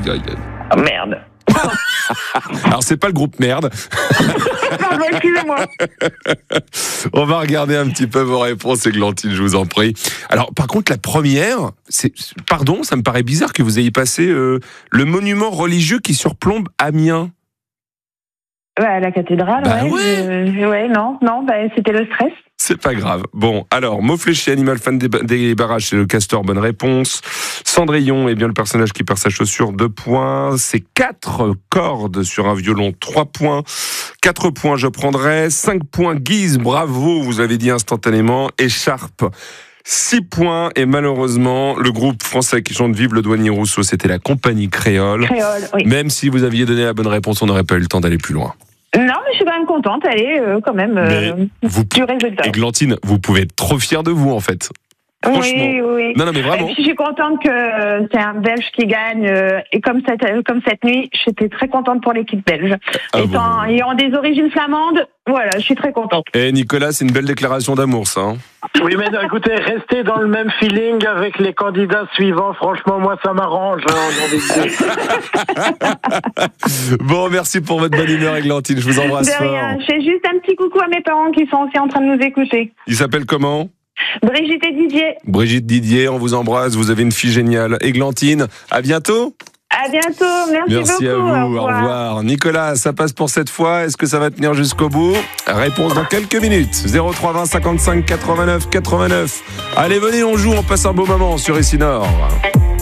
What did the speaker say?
Ah, merde. Alors, c'est pas le groupe Merde. Pardon, excusez-moi. On va regarder un petit peu vos réponses, Églantine, je vous en prie. Alors, par contre, la première, pardon, ça me paraît bizarre que vous ayez passé le monument religieux qui surplombe Amiens. Ouais, la cathédrale, non, c'était le stress. C'est pas grave. Bon, alors, mot fléché, animal fan des barrages, c'est le castor, bonne réponse. Cendrillon, bien le personnage qui perd sa chaussure, 2 points. C'est 4 cordes sur un violon, 3 points. 4 points, je prendrai. 5 points, Guise, bravo, vous avez dit instantanément. Écharpe, 6 points. Et malheureusement, le groupe français qui chante Vive le douanier Rousseau, c'était la compagnie Créole. Oui. Même si vous aviez donné la bonne réponse, on n'aurait pas eu le temps d'aller plus loin. Non, mais je suis quand même contente, allez, quand même, du résultat. Églantine, vous pouvez être trop fière de vous, en fait. Franchement. Oui. Non, mais vraiment. Et puis, je suis contente que c'est un Belge qui gagne. Et comme cette nuit, j'étais très contente pour l'équipe belge. Ayant des origines flamandes, voilà, je suis très contente. Et Nicolas, c'est une belle déclaration d'amour, ça. Hein. Oui, mais écoutez, restez dans le même feeling avec les candidats suivants. Franchement, moi, ça m'arrange. Bon, merci pour votre bonne humeur, Églantine. Je vous embrasse fort. De rien. Je fais juste un petit coucou à mes parents qui sont aussi en train de nous écouter. Ils s'appellent comment ? Brigitte et Didier. Brigitte, Didier, on vous embrasse. Vous avez une fille géniale. Églantine, à bientôt. À bientôt. Merci beaucoup. À vous. Au revoir. Nicolas, ça passe pour cette fois. Est-ce que ça va tenir jusqu'au bout ? Réponse dans quelques minutes. 03 20 55 89 89. Allez, venez, on joue. On passe un beau moment sur Ici Nord.